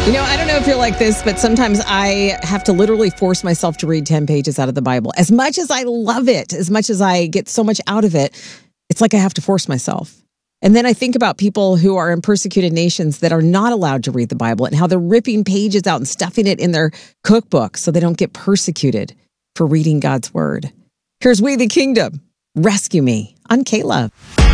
I don't know if you're like this, but sometimes I have to literally force myself to read 10 pages out of the Bible. As much as I love it, as much as I get so much out of it, it's like I have to force myself. And then I think about people who are in persecuted nations that are not allowed to read the Bible and how they're ripping pages out and stuffing it in their cookbook so they don't get persecuted for reading God's word. Here's We the Kingdom. Rescue Me on K-Love.